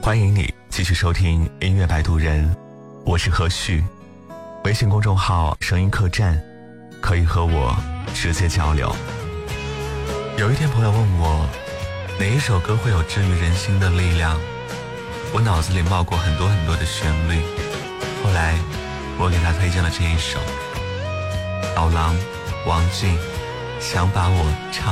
欢迎你继续收听音乐摆渡人，我是何旭。微信公众号声音客栈可以和我直接交流。有一天朋友问我，哪一首歌会有治愈人心的力量？我脑子里冒过很多很多的旋律，后来我给他推荐了这一首，老狼王俊想把我唱